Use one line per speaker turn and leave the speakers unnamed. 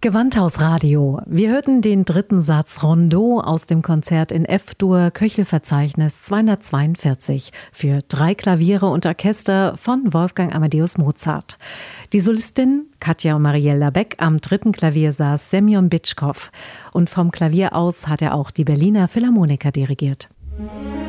Gewandhausradio. Wir hörten den dritten Satz Rondeau aus dem Konzert in F-Dur, Köchelverzeichnis 242 für 3 Klaviere und Orchester von Wolfgang Amadeus Mozart. Die Solistin Katja und Marielle Labec, am dritten Klavier saß Semyon Bitschkow und vom Klavier aus hat er auch die Berliner Philharmoniker dirigiert.